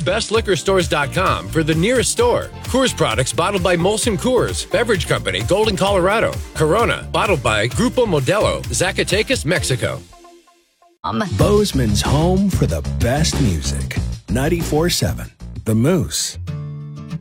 bestliquorstores.com for the nearest store. Coors products bottled by Molson Coors, Beverage Company, Golden, Colorado. Corona, bottled by Grupo Modelo, Zacatecas, Mexico. Bozeman's home for the best music. 94.7 The Moose.